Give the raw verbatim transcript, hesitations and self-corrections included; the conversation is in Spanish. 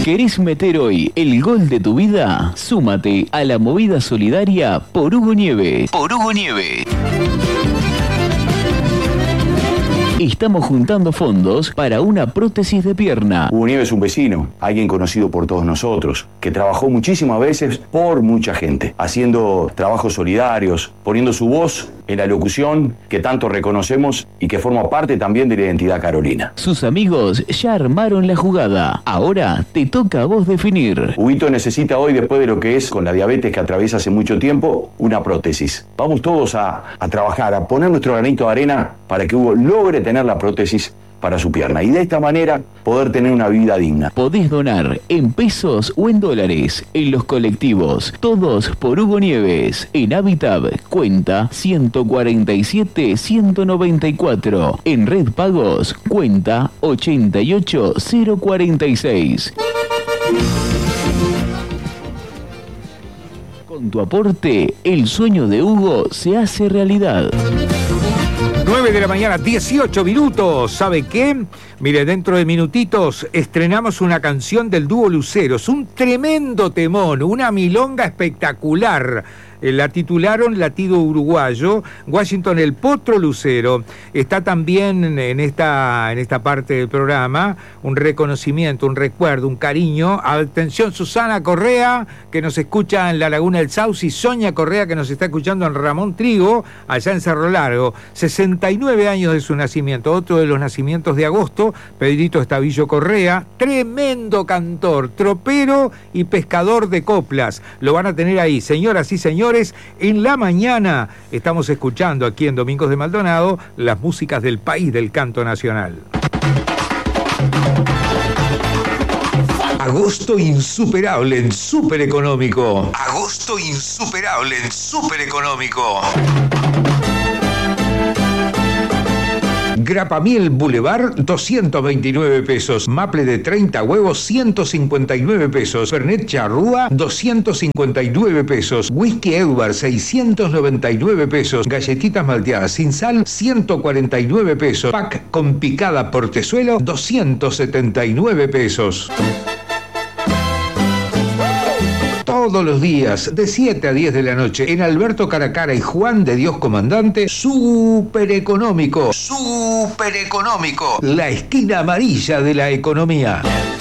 ¿Querés meter hoy el gol de tu vida? Súmate a la movida solidaria por Hugo Nieve. Por Hugo Nieve. Estamos juntando fondos para una prótesis de pierna. Hugo Nieve es un vecino, alguien conocido por todos nosotros, que trabajó muchísimas veces por mucha gente, haciendo trabajos solidarios, poniendo su voz en la locución que tanto reconocemos y que forma parte también de la identidad carolina. Sus amigos ya armaron la jugada. Ahora te toca a vos definir. Huguito necesita hoy, después de lo que es con la diabetes que atraviesa hace mucho tiempo, una prótesis. Vamos todos a, a trabajar, a poner nuestro granito de arena para que Hugo logre tener la prótesis para su pierna y de esta manera poder tener una vida digna. Podés donar en pesos o en dólares en los colectivos, todos por Hugo Nieves, en Habitab, cuenta ciento cuarenta y siete ciento noventa y cuatro, en Red Pagos, cuenta ochenta y ocho cero cuarenta y seis. Con tu aporte, el sueño de Hugo se hace realidad. nueve de la mañana, dieciocho minutos. ¿Sabe qué? Mire, dentro de minutitos estrenamos una canción del dúo Luceros, un tremendo temón, una milonga espectacular. Eh, la titularon Latido Uruguayo. Washington el Potro Lucero. Está también en esta, en esta parte del programa un reconocimiento, un recuerdo, un cariño. Atención, Susana Correa, que nos escucha en la Laguna del Sauce, y Sonia Correa, que nos está escuchando en Ramón Trigo, allá en Cerro Largo. sesenta y nueve años de su nacimiento, otro de los nacimientos de agosto. Pedrito Estavillo Correa, tremendo cantor, tropero y pescador de coplas. Lo van a tener ahí, señoras y señores. En la mañana estamos escuchando aquí en Domingos de Maldonado las músicas del país del canto nacional. Agosto insuperable en Súper Económico. Agosto insuperable en Súper Económico. Grapamiel Boulevard, doscientos veintinueve pesos. Maple de treinta huevos, ciento cincuenta y nueve pesos. Fernet Charrúa, doscientos cincuenta y nueve pesos. Whisky Edward, seiscientos noventa y nueve pesos. Galletitas malteadas sin sal, ciento cuarenta y nueve pesos. Pack con picada portezuelo, doscientos setenta y nueve pesos. Todos los días, de siete a diez de la noche, en Alberto Caracara y Juan de Dios Comandante, Súper Económico. Súper Económico. La esquina amarilla de la economía.